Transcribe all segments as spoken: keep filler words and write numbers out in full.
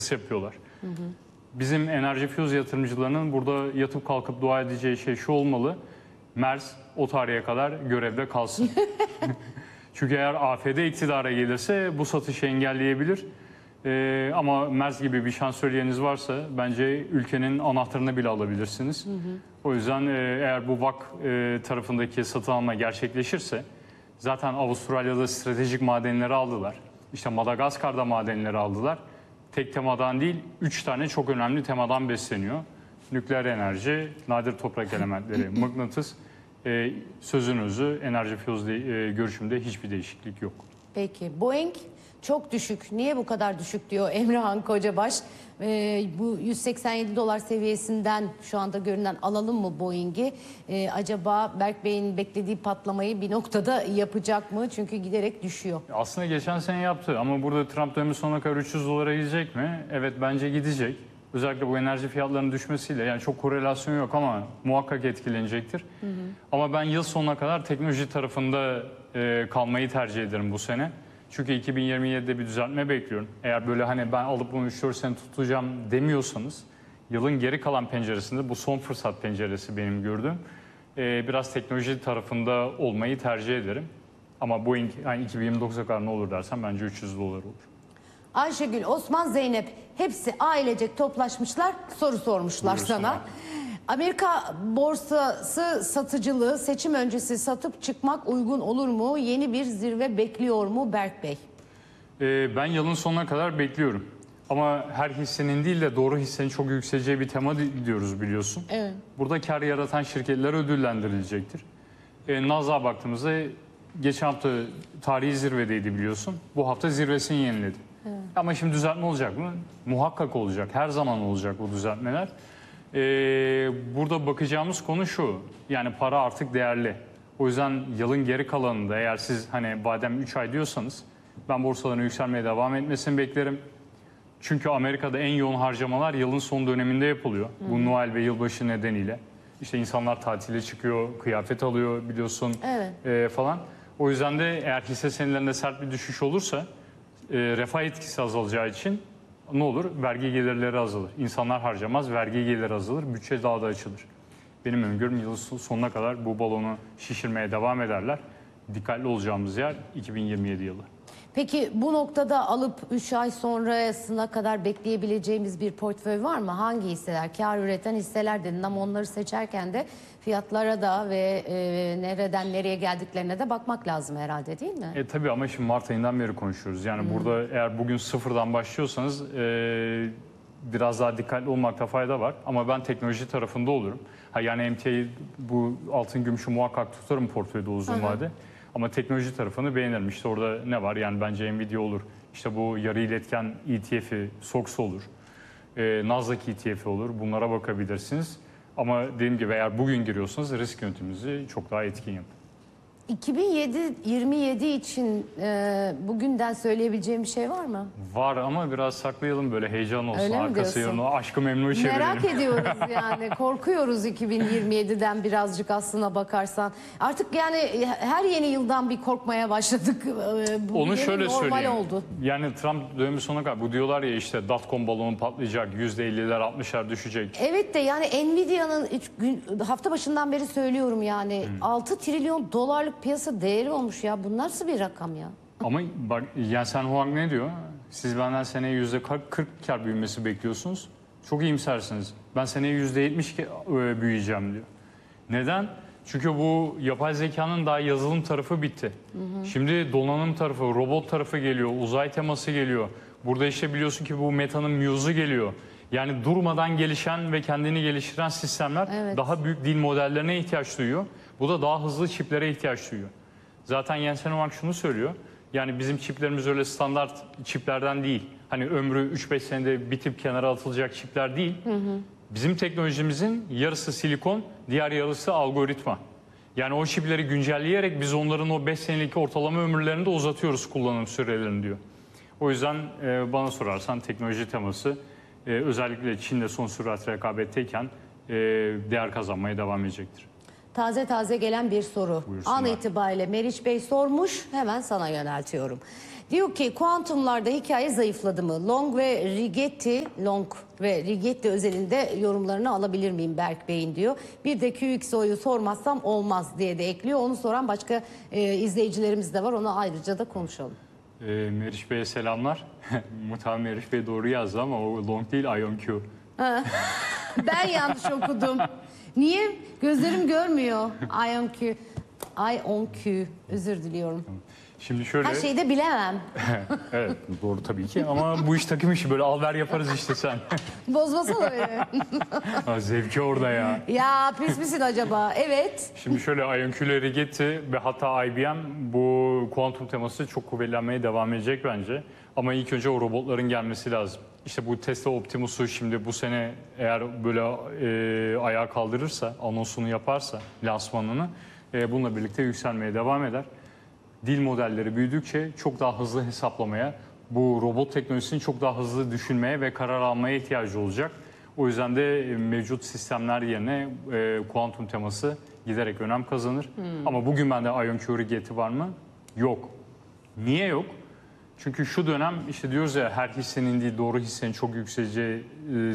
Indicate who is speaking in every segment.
Speaker 1: yapıyorlar. Hı hı. Bizim Enerji Fuse yatırımcılarının burada yatıp kalkıp dua edeceği şey şu olmalı: Merz o tarihe kadar görevde kalsın. Çünkü eğer A F D iktidara gelirse bu satışı engelleyebilir. Ee, ama Merz gibi bir şansölyeniz varsa bence ülkenin anahtarını bile alabilirsiniz. Hı hı. O yüzden e, eğer bu V A K e, tarafındaki satın alma gerçekleşirse, zaten Avustralya'da stratejik madenleri aldılar. İşte Madagaskar'da madenleri aldılar. Tek temadan değil, üç tane çok önemli temadan besleniyor. Nükleer enerji, nadir toprak elementleri, mıknatıs. E, sözün özü, Enerji Fuse e, görüşümde hiçbir değişiklik yok.
Speaker 2: Peki, Boeing çok düşük. Niye bu kadar düşük diyor Emrehan Kocabaş. Ee, bu yüz seksen yedi dolar seviyesinden şu anda görünen alalım mı Boeing'i? Ee, acaba Berk Bey'in beklediği patlamayı bir noktada yapacak mı? Çünkü giderek düşüyor.
Speaker 1: Aslında geçen sene yaptı ama burada Trump dönemi sonuna kadar üç yüz dolara gidecek mi? Evet, bence gidecek. Özellikle bu enerji fiyatlarının düşmesiyle, yani çok korelasyon yok ama muhakkak etkilenecektir. Hı hı. Ama ben yıl sonuna kadar teknoloji tarafında e, kalmayı tercih ederim bu sene. Çünkü iki bin yirmi yedide bir düzeltme bekliyorum. Eğer böyle hani ben alıp bunu üç dört sene tutacağım demiyorsanız, yılın geri kalan penceresinde bu son fırsat penceresi benim gördüğüm. Ee, biraz teknoloji tarafında olmayı tercih ederim. Ama Boeing yani iki bin yirmi dokuza kadar ne olur dersen bence üç yüz dolar olur.
Speaker 2: Ayşegül, Osman, Zeynep hepsi ailecek toplaşmışlar, soru sormuşlar
Speaker 1: Buyursun
Speaker 2: sana.
Speaker 1: abi.
Speaker 2: Amerika borsası satıcılığı seçim öncesi satıp çıkmak uygun olur mu? Yeni bir zirve bekliyor mu Berk Bey?
Speaker 1: Ee, ben yılın sonuna kadar bekliyorum. Ama her hissenin değil de doğru hissenin çok yükseleceği bir tema diyoruz, biliyorsun.
Speaker 2: Evet.
Speaker 1: Burada kar yaratan şirketler ödüllendirilecektir. Ee, Nasdaq'a baktığımızda geçen hafta tarihi zirvedeydi, biliyorsun. Bu hafta zirvesini yeniledi. Evet. Ama şimdi düzeltme olacak mı? Muhakkak olacak. Her zaman olacak bu düzeltmeler. Ee, burada bakacağımız konu şu: yani para artık değerli. O yüzden yılın geri kalanında, eğer siz hani badem üç ay diyorsanız, ben borsaların yükselmeye devam etmesini beklerim. Çünkü Amerika'da en yoğun harcamalar yılın son döneminde yapılıyor. Hı. Bu Noel ve yılbaşı nedeniyle. İşte insanlar tatile çıkıyor, kıyafet alıyor, biliyorsun,
Speaker 2: evet.
Speaker 1: e, falan. O yüzden de eğer hisse senetlerinde sert bir düşüş olursa, e, refah etkisi azalacağı için ne olur? Vergi gelirleri azalır. İnsanlar harcamaz, vergi geliri azalır, bütçe daha da açılır. Benim öngörüm yılın sonuna kadar bu balonu şişirmeye devam ederler. Dikkatli olacağımız yer iki bin yirmi yedi yılı.
Speaker 2: Peki bu noktada alıp üç ay sonrasına kadar bekleyebileceğimiz bir portföy var mı? Hangi hisseler? Kar üreten hisseler dedin ama onları seçerken de fiyatlara da ve e, nereden nereye geldiklerine de bakmak lazım herhalde, değil mi?
Speaker 1: E tabii, ama şimdi Mart ayından beri konuşuyoruz. Yani hmm. burada eğer bugün sıfırdan başlıyorsanız e, biraz daha dikkatli olmakta fayda var. Ama ben teknoloji tarafında olurum. Ha, yani emtiayı, bu altın gümüşü muhakkak tutarım portföyde uzun Hı-hı. vade. Ama teknoloji tarafını beğenirim. İşte orada ne var? Yani bence Nvidia olur. İşte bu yarı iletken E T F'i, S O X olur. E, Nasdaq E T F'i olur. Bunlara bakabilirsiniz. Ama dediğim gibi eğer bugün giriyorsanız risk yönetiminizi çok daha etkin yapın.
Speaker 2: iki bin yirmi yedi için e, bugünden söyleyebileceğim bir şey var mı?
Speaker 1: Var ama biraz saklayalım, böyle heyecan olsun.
Speaker 2: Öyle mi
Speaker 1: Arkası
Speaker 2: diyorsun?
Speaker 1: yarın o Aşk-ı Memnu'yu çevirelim.
Speaker 2: Merak ediyoruz yani. Korkuyoruz iki bin yirmi yediden birazcık aslına bakarsan. Artık yani her yeni yıldan bir korkmaya başladık. Bu
Speaker 1: Onu şöyle
Speaker 2: normal
Speaker 1: söyleyeyim.
Speaker 2: oldu.
Speaker 1: Yani Trump dönemi sonuna kadar bu diyorlar ya, işte dot-com balonu patlayacak, yüzde elliler altmışlar düşecek.
Speaker 2: Evet de yani Nvidia'nın hafta başından beri söylüyorum yani hmm. altı trilyon dolarlık piyasa değeri olmuş ya. Bu nasıl bir rakam ya?
Speaker 1: Ama bak, Jensen Huang ne diyor? Siz benden seneye yüzde kırk kar büyümesi bekliyorsunuz. Çok iyimsersiniz. Ben seneye yüzde yetmiş büyüyeceğim diyor. Neden? Çünkü bu yapay zekanın daha yazılım tarafı bitti. Hı hı. Şimdi donanım tarafı, robot tarafı geliyor, uzay teması geliyor. Burada işte biliyorsun ki bu Meta'nın Muse'u geliyor. Yani durmadan gelişen ve kendini geliştiren sistemler evet. daha büyük dil modellerine ihtiyaç duyuyor. Bu da daha hızlı çiplere ihtiyaç duyuyor. Zaten Jensen Huang şunu söylüyor. Yani bizim çiplerimiz öyle standart çiplerden değil. Hani ömrü üç beş senede bitip kenara atılacak çipler değil. Hı hı. Bizim teknolojimizin yarısı silikon, diğer yarısı algoritma. Yani o çipleri güncelleyerek biz onların o beş senelik ortalama ömürlerini de uzatıyoruz, kullanım sürelerini diyor. O yüzden e, bana sorarsan teknoloji teması e, özellikle Çin'de son sürat rekabetteyken e, değer kazanmaya devam edecektir.
Speaker 2: Taze taze gelen bir soru.
Speaker 1: Buyursunlar.
Speaker 2: An itibariyle Meriç Bey sormuş, hemen sana yöneltiyorum. Diyor ki kuantumlarda hikaye zayıfladı mı? Long ve Rigetti, Long ve Rigetti özelinde yorumlarını alabilir miyim Berk Bey'in diyor. Bir de Q X O'yu sormazsam olmaz diye de ekliyor. Onu soran başka e, izleyicilerimiz de var. Onu ayrıca da konuşalım.
Speaker 1: E, Meriç Bey'e selamlar. Muhtemelen Meriç Bey doğru yazdı ama o long değil, I O N Q.
Speaker 2: Ben yanlış okudum. Niye? Gözlerim görmüyor. I O N Q. I O N Q. Özür diliyorum.
Speaker 1: Şimdi şöyle...
Speaker 2: Her şeyi de bilemem.
Speaker 1: Evet, doğru tabii ki ama bu iş takım işi, böyle al ver yaparız işte sen.
Speaker 2: Bozmasana beni.
Speaker 1: Ha, zevki orada ya.
Speaker 2: Ya pis misin acaba? Evet.
Speaker 1: Şimdi şöyle I O N Q ile Rigetti ve hatta I B M bu kuantum teması çok kuvvetlenmeye devam edecek bence. Ama ilk önce o robotların gelmesi lazım. İşte bu Tesla Optimus'u şimdi bu sene eğer böyle e, ayağa kaldırırsa, anonsunu yaparsa, lansmanını e, bununla birlikte yükselmeye devam eder. Dil modelleri büyüdükçe çok daha hızlı hesaplamaya, bu robot teknolojisini çok daha hızlı düşünmeye ve karar almaya ihtiyacı olacak. O yüzden de mevcut sistemler yerine e, kuantum teması giderek önem kazanır. Hmm. Ama bugün bende I O N Q Rigetti var mı? Yok. Niye yok? Çünkü şu dönem işte diyoruz ya, her hissenin değil doğru hissenin çok yükseleceği e,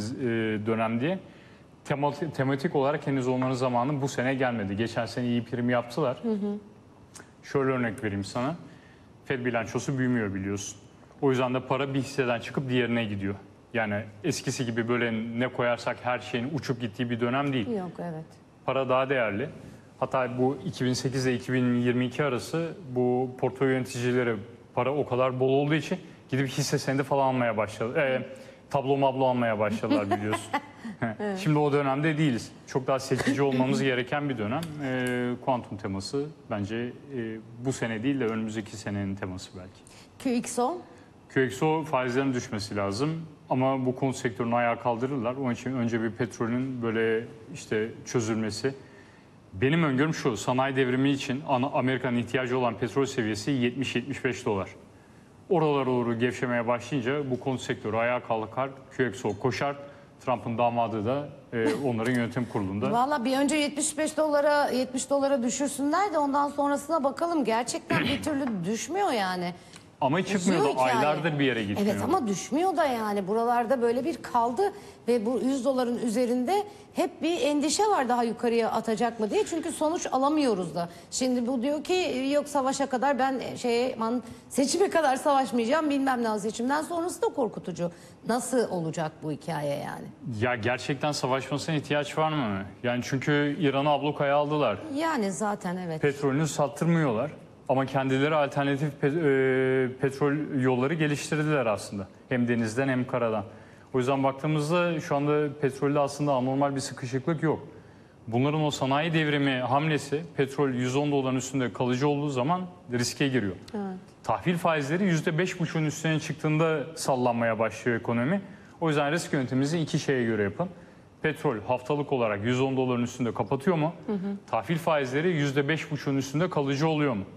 Speaker 1: dönem diye. Tematik, tematik olarak henüz onların zamanı bu sene gelmedi. Geçen sene iyi prim yaptılar. Hı hı. Şöyle örnek vereyim sana. Fed bilançosu büyümüyor biliyorsun. O yüzden de para bir hisseden çıkıp diğerine gidiyor. Yani eskisi gibi böyle ne koyarsak her şeyin uçup gittiği bir dönem değil.
Speaker 2: Yok, evet.
Speaker 1: Para daha değerli. Hatta bu iki bin sekiz ile iki bin yirmi iki arası bu portföy yöneticileri para o kadar bol olduğu için gidip hisse senedi falan almaya başladı. E, tablo mablo almaya başladılar biliyorsun. Evet. Şimdi o dönemde değiliz. Çok daha seçici olmamız gereken bir dönem. E, kuantum teması bence e, bu sene değil de önümüzdeki senenin teması belki.
Speaker 2: Q X O?
Speaker 1: Q X O faizlerin düşmesi lazım. Ama bu konut sektörünü ayağa kaldırırlar. Onun için önce bir petrolün böyle işte çözülmesi. Benim öngörüm şu: sanayi devrimi için Amerika'nın ihtiyacı olan petrol seviyesi yetmiş yetmiş beş dolar. Oralara doğru gevşemeye başlayınca bu konut sektörü ayağa kalkar, Q X O koşar. Trump'ın damadı da e, onların yönetim kurulunda.
Speaker 2: Valla bir önce yetmiş beş dolara yetmiş dolara düşürsünler de ondan sonrasına bakalım. Gerçekten bir türlü düşmüyor yani.
Speaker 1: Ama çıkmıyor da aylardır bir yere gitmiyor.
Speaker 2: Evet ama düşmüyor da yani. Buralarda böyle bir kaldı ve bu yüz doların üzerinde hep bir endişe var daha yukarıya atacak mı diye. Çünkü sonuç alamıyoruz da. Şimdi bu diyor ki yok savaşa kadar ben şeye man seçime kadar savaşmayacağım bilmem ne, seçimden sonrası da korkutucu. Nasıl olacak bu hikaye yani? Ya
Speaker 1: gerçekten savaşmasına ihtiyaç var mı? Yani çünkü İran'ı ablukaya aldılar.
Speaker 2: Yani zaten evet.
Speaker 1: Petrolünü sattırmıyorlar. Ama kendileri alternatif pet- e, petrol yolları geliştirdiler aslında. Hem denizden hem karadan. O yüzden baktığımızda şu anda petrolde aslında anormal bir sıkışıklık yok. Bunların o sanayi devrimi hamlesi, petrol yüz on doların üstünde kalıcı olduğu zaman riske giriyor. Evet. Tahvil faizleri yüzde beş buçuğun üstüne çıktığında sallanmaya başlıyor ekonomi. O yüzden risk yönetimimizi iki şeye göre yapın. Petrol haftalık olarak yüz on doların üstünde kapatıyor mu? Hı hı. Tahvil faizleri yüzde beş buçuğun üstünde kalıcı oluyor mu?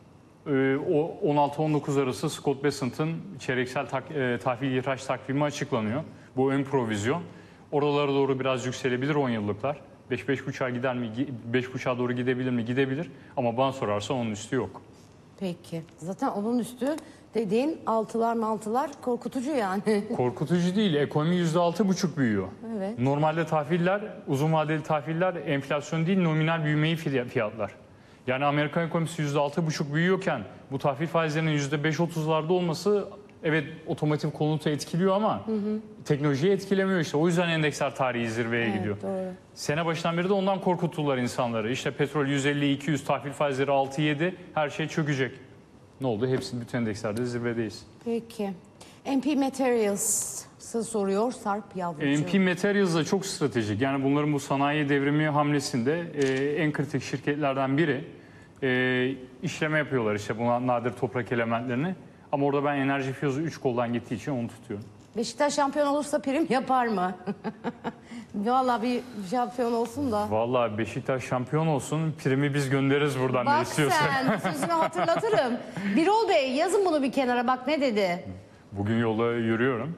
Speaker 1: O on altı on dokuz arası Scott Bessent'ın çeyreksel tak, e, tahvil ihraç takvimi açıklanıyor. Bu ön provizyon. Oralara doğru biraz yükselebilir on yıllıklar. beş beş buçuğa gider mi? beş buçuğa doğru gidebilir mi? Gidebilir. Ama bana sorarsa onun üstü yok.
Speaker 2: Peki. Zaten onun üstü dediğin altılar maltılar korkutucu yani.
Speaker 1: Korkutucu değil. Ekonomi yüzde altı buçuk büyüyor.
Speaker 2: Evet.
Speaker 1: Normalde tahviller, uzun vadeli tahviller enflasyon değil nominal büyümeyi fiyatlar. Yani Amerikan ekonomisi yüzde altı buçuk büyüyorken bu tahvil faizlerinin yüzde beş otuzlarda olması evet otomotiv konutu etkiliyor ama hı hı. teknolojiyi etkilemiyor işte. O yüzden endeksler tarihi zirveye evet, gidiyor. Doğru. Sene başından beri de ondan korkuttular insanları. İşte petrol yüz elli iki yüz, tahvil faizleri altı yedi, her şey çökecek. Ne oldu? Hepsi bütün endekslerde zirvedeyiz.
Speaker 2: Peki. M P Materials'ı soruyor Sarp Yavrucu.
Speaker 1: M P Materials da çok stratejik. Yani bunların bu sanayi devrimi hamlesinde e, en kritik şirketlerden biri. E, işleme yapıyorlar işte buna nadir toprak elementlerini. Ama orada ben enerji fiyozu üç koldan gittiği için onu tutuyorum.
Speaker 2: Beşiktaş şampiyon olursa prim yapar mı? Vallahi bir şampiyon olsun da.
Speaker 1: Vallahi Beşiktaş şampiyon olsun, primi biz göndeririz buradan
Speaker 2: bak
Speaker 1: ne istiyorsan.
Speaker 2: Bak sen sözünü hatırlatırım. Birol Bey yazın bunu bir kenara, bak ne dedi?
Speaker 1: Bugün yolda yürüyorum.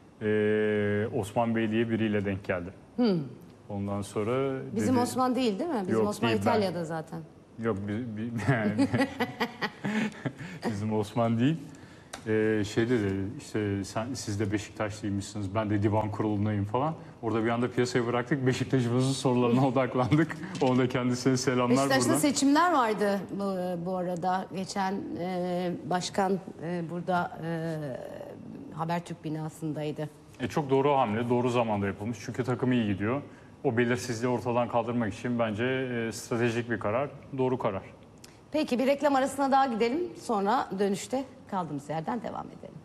Speaker 1: Ee, Osman Bey diye biriyle denk geldim. Hmm. Ondan sonra...
Speaker 2: Bizim
Speaker 1: dedi,
Speaker 2: Osman değil değil mi? Bizim
Speaker 1: yok,
Speaker 2: Osman
Speaker 1: değil,
Speaker 2: İtalya'da
Speaker 1: ben,
Speaker 2: zaten.
Speaker 1: Yok bi, bi, bizim Osman değil. Ee, şey dedi işte sen, siz de Beşiktaşlıymışsınız, ben de divan kurulundayım falan. Orada bir anda piyasayı bıraktık, Beşiktaş'ımızın sorularına odaklandık. Ona da kendisine selamlar
Speaker 2: Beşiktaş'ta
Speaker 1: buradan.
Speaker 2: seçimler vardı bu, bu arada. Geçen e, başkan e, burada e, Habertürk binasındaydı.
Speaker 1: E, çok doğru hamle, doğru zamanda yapılmış. Çünkü takım iyi gidiyor. O belirsizliği ortadan kaldırmak için bence e, stratejik bir karar, doğru karar.
Speaker 2: Peki bir reklam arasına daha gidelim. Sonra dönüşte kaldığımız yerden devam edelim.